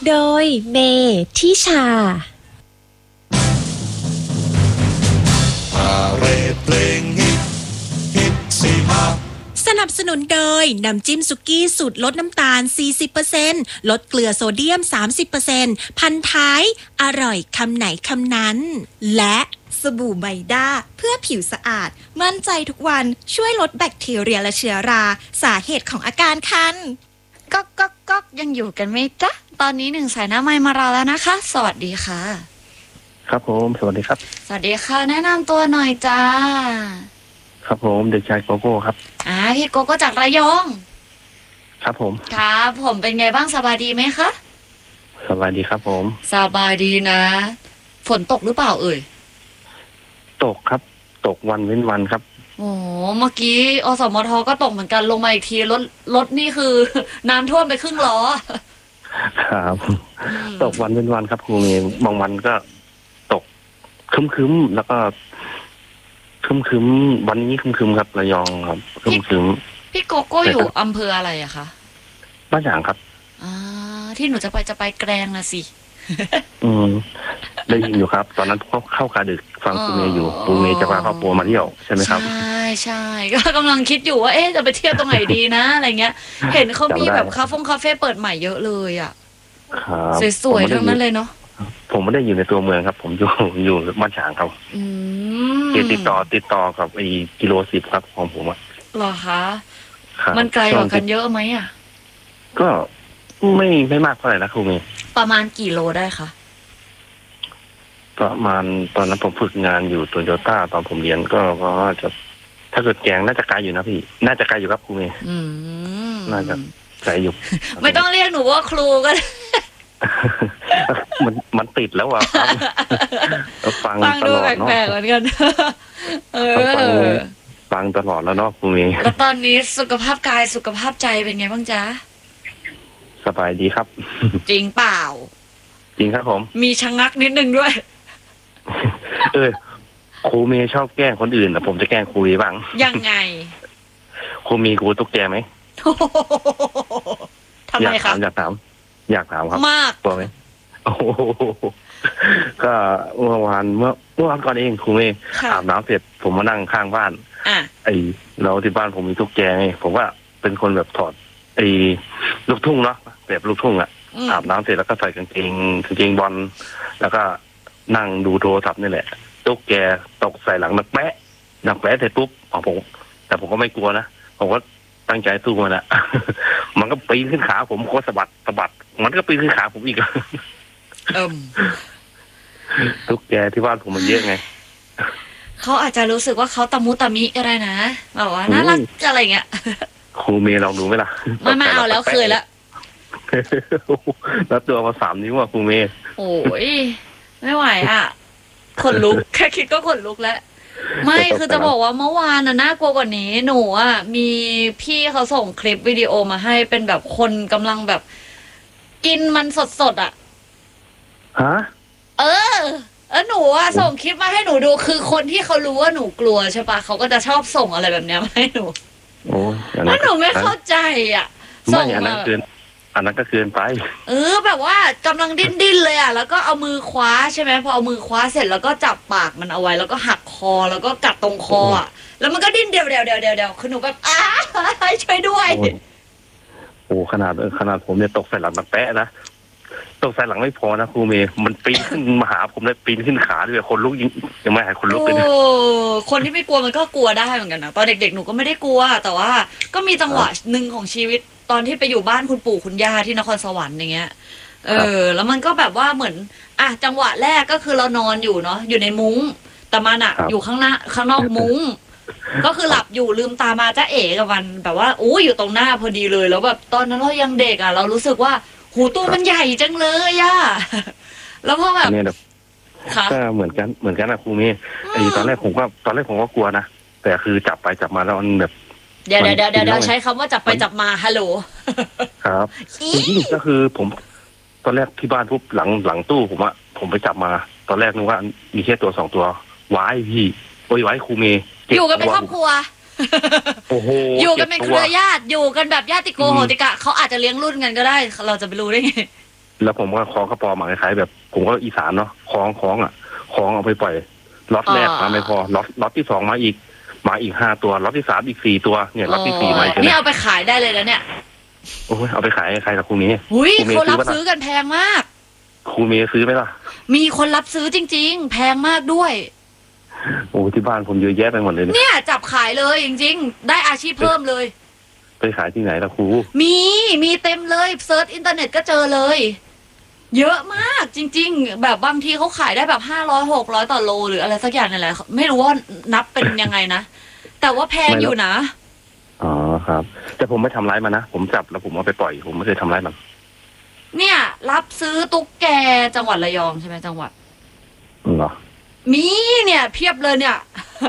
โดยเมทิชาเพลงฮิตสี่ห้าสนับสนุนโดยน้ำจิ้มสุกี้สูตรลดน้ำตาล 40% ลดเกลือโซเดียม 30% พันท้ายอร่อยคำไหนคำนั้นและสบู่ไบด้าเพื่อผิวสะอาดมั่นใจทุกวันช่วยลดแบคทีเรียและเชื้อราสาเหตุของอาการคันก๊อกยังอยู่กันไหมจ๊ะตอนนี้หนึ่งสายหน้าไมค์มารอแล้วนะคะสวัสดีค่ะครับผมสวัสดีครับสวัสดีค่ะแนะนำตัวหน่อยจ้าครับผมเด็กชายโกโก้ครับพี่โกโก้จากระยองครับผมครับผมเป็นไงบ้างสบายดีไหมคะสบายดีครับผมสบายดีนะฝนตกหรือเปล่าเอ่ยตกครับตกวันเว้นวันครับโอ้เมื่อกี้อสมทก็ตกเหมือนกันลงมาอีกทีรถนี่คือน้ำท่วมไปครึ่งล้อครับตกวันเว้นวันครับครูมีบางวันก็ตกคึ้มๆแล้วก็คึ้มวันนี้คึ้มครับระยองครับคึ้มพี่โกโก้อยู่อำเภออะไรอะคะบ้านฉางครับที่หนูจะไปแกลงนะสิได้ยินอยู่ครับตอนนั้นเข้าคาดึกฟังครูเมย์อยู่ครูเมย์จะพาครอบครัวมาเที่ยวใช่ไหมครับใช่ก็กำลังคิดอยู่ว่าจะไปเที่ยวตรงไหนดีนะอะไรเงี้ยเห็นเขามีแบบคาเฟ่เปิดใหม่เยอะเลยอ่ะสวยๆทั้งนั้นเลยเนาะผมไม่ได้อยู่ในตัวเมืองครับผมอยู่บ้านฉางครับติดต่อกับกิโล10ครับของผมอ่ะหรอคะมันไกลกว่ากันเยอะไหมอ่ะก็ไม่มากเท่าไหร่นะครูเมย์ประมาณกี่โลได้คะประมาณตอนนั้นผมฝึกงานอยู่โตโยต้าตอนผมเรียนก็จะถ้าเกิดแกงน่าจะไกลอยู่นะพี่น่าจะไกลอยู่ครับครูเมย์น่าจะไกลอยู่ไม่ต้องเรียกหนูว่าครูก็มันติดแล้วอ่ะฟังตลอดเนาะแปลกๆเหมือนกันฟังตลอดแล้วเนาะครูเมย์แล้วตอนนี้สุขภาพกายสุขภาพใจเป็นไงบ้างจ๊ะสบายดีครับจริงเปล่าจริงครับผมมีชะงักนิดนึงด้วยครูเมย์ชอบแกล้งคนอื่นแต่ผมจะแกล้งครูบ้างยังไงครูมีครูตุ๊กแกไหมทำไมครับอยากถามครับมากตัวไหมก็เมื่อวานก่อนเองครูเมย์อาบน้ำเสร็จผมมานั่งข้างบ้านเราที่บ้านผมมีตุ๊กแกไงผมว่าเป็นคนแบบถอดลูกทุ่งเนาะแบบลูกทุ่งอาบน้ำเสร็จแล้วก็ใส่กางเกงบอลแล้วก็นั่งดูโทรศัพท์นี่แหละตุ๊กแกตกใส่หลังนักแปะเสร็จปุ๊บแต่ผมก็ไม่กลัวนะผมก็ตั้งใจสู้มันอะมันก็ปีนขึ้นขาผมก็สะบัดมันก็ปีนขึ้นขาผมอีกตุ๊กแกที่บ้านผมมันเยอะไงเขาอาจจะรู้สึกว่าเขาตะมุตะมิอะไรนะแบบว่าน่ารักอะไรเงี้ยครูเมย์ลองดูไหมล่ะไม่เอาแล้วเคยแล้วแล้วตัวมา3 นิ้วครูเมย์โอ้ยไม่ไหวขนลุกแค่คิดก็ขนลุกแล้วไม่คือจะบอกว่าเมื่อวานน่ากลัวกว่านี้หนูมีพี่เขาส่งคลิปวิดีโอมาให้เป็นแบบคนกำลังแบบกินมันสดฮะหนูส่งคลิปมาให้หนูดูคือคนที่เขารู้ว่าหนูกลัวใช่ปะเขาก็จะชอบส่งอะไรแบบนี้มาให้หนูแล้วหนูไม่เข้าใจส่งมาอันนั้นก็เกินไปแบบว่ากำลังดิ้นเลยแล้วก็เอามือคว้าใช่ไหมพอเอามือคว้าเสร็จแล้วก็จับปากมันเอาไว้แล้วก็หักคอแล้วก็กัดตรงคอแล้วมันก็ดิ้นเดียวคือหนูแบบช่วยด้วยโอ้ขนาดผมเนี่ยตกใส่หลังนักแปะนะตกใส่หลังไม่พอนะครูเมย์มันปีนขึ้นมาหาผมเลยปีนขึ้นขาด้วยคนลุกยังไม่หายคนลุกเลยนะคนที่ไม่กลัวมันก็กลัวได้เหมือนกันนะตอนเด็กๆหนูก็ไม่ได้กลัวแต่ว่าก็มีจังหวะหนึ่งของชีวิตตอนที่ไปอยู่บ้านคุณปู่คุณย่าที่นครสวรรค์อย่างเงี้ยแล้วมันก็แบบว่าเหมือนจังหวะแรกก็คือเรานอนอยู่เนาะอยู่ในมุ้งแต่มันอยู่ข้างนอกมุ้งก็คือหลับอยู่ลืมตามาจ้าเอ๋กับมันแบบว่าอยู่ตรงหน้าพอดีเลยแล้วแบบตอนนั้นเรายังเด็กเรารู้สึกว่าหูตัวมันใหญ่จังเลยแล้วพอแบบก็เหมือนกันนะครูเมย์ตอนแรกผมก็กลัวนะแต่คือจับไปจับมาแล้วมันแบบเดี๋ยวใช้คำว่าจับไปจับมาฮัลโหลครับจริงๆก็คือผมตอนแรกที่บ้านทุบหลังตู้ผมไปจับมาตอนแรกนึกว่ามีแค่ตัว2 ตัวไว้พี่ไว้ครูเมย์อยู่กันเป็นครอบครัวโอ้โหอยู่กันเป็นเครือญาติอยู่กันแบบญาติโกโหติกะเขาอาจจะเลี้ยงรุ่นกันก็ได้เราจะไปรู้ได้ไงแล้วผมก็คล้องกระปอมาคล้ายๆแบบผมก็อีสานเนาะคล้องเอาไปปล่อยล็อตแรกมาไม่พอล็อตที่2มาอีก5 ตัวล็อตที่3อีก4 ตัวเนี่ยล็อตที่4มาอีกนี่เอาไปขายได้เลยนะเนี่ยโอ้ยเอาไปขายใครล่ะครูเมย์เขารับซื้อกันแพงมากครูเมย์ซื้อไหมล่ะมีคนรับซื้อจริงๆแพงมากด้วยโอ้ที่บ้านผมเยอะแยะไปหมดเลยเนี่ยจับขายเลยจริงๆได้อาชีพเพิ่มเลยไปขายที่ไหนล่ะครูมีเต็มเลยเซิร์ชอินเทอร์เน็ตก็เจอเลยเยอะมากจริงๆแบบบางทีเขาขายได้แบบ500-600ต่อโลหรืออะไรสักอย่างนั่นแหละไม่รู้ว่านับเป็นยังไงนะแต่ว่าแพงอยู่นะอ๋อครับแต่ผมไม่ทำร้ายมันนะผมจับแล้วผมเอาไปปล่อยผมไม่เคยทำร้ายมันเนี่ยรับซื้อตุ๊กแกจังหวัดระยองใช่ไหมจังหวัดเหรอมีเนี่ยเพียบเลยเนี่ย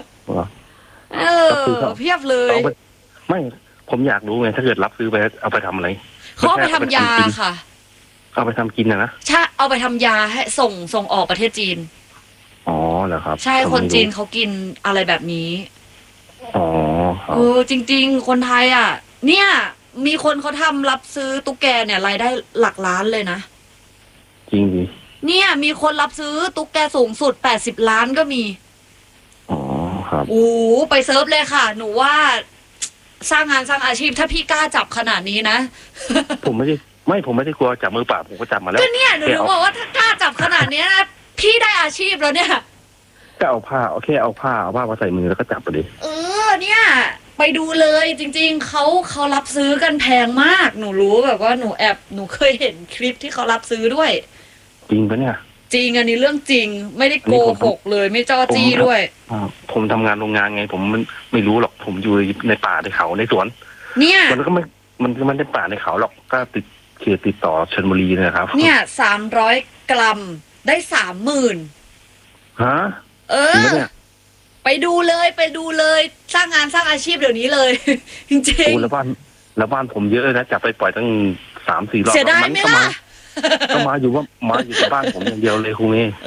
เพียบเลยไม่ผมอยากรู้ไงถ้าเกิดรับซื้อไปเอาไปทำอะไรเขาเอาไปทำยาค่ะเอาไปทำกินนะใช่เอาไปทำยาให้ส่งออกประเทศจีนอ๋อเหรอครับใช่คนจีนเขากินอะไรแบบนี้อ๋อจริงๆคนไทยอ่ะเนี่ยมีคนเขาทำรับซื้อตุ๊กแกเนี่ยรายได้หลักล้านเลยนะจริงดิเนี่ยมีคนรับซื้อตุ๊กแกสูงสุด80 ล้านก็มีอ๋อครับไปเซิร์ฟเลยค่ะหนูว่าสร้างงานสร้างอาชีพถ้าพี่กล้าจับขนาดนี้นะผมไม่ได้กลัวจับมือเปล่าผมก็จับมาแล้วก็เนี่ยหนูบอกว่าถ้ากล้าจับขนาดนี้นะพี่ได้อาชีพแล้วเนี่ยก็เอาผ้ามาใส่มือแล้วก็จับไปดิเนี่ยไปดูเลยจริงๆเขารับซื้อกันแพงมากหนูรู้แบบว่าหนูเคยเห็นคลิปที่เขารับซื้อด้วยจริงปะเนี่ยจริงอันนี้เรื่องจริงไม่ได้โกหกเลยไม่จ้อจี้ด้วยผมทำงานโรงงานไงผมไม่รู้หรอกผมอยู่ในป่าในเขาในสวนเนี่ยมันไม่ได้ป่าในเขาหรอกก็ติดต่อชลบุรีนะครับเนี่ย300 กรัมได้30,000 ฮะไปดูเลยสร้างงานสร้างอาชีพเดี๋ยวนี้เลยจริงๆแล้วบ้านผมเยอะนะจะไปปล่อยตั้ง 3-4 รอบเสียดายไหมล่ะก็มาอยู่กับบ้านผมอย่างเดียวเลยครูเมย์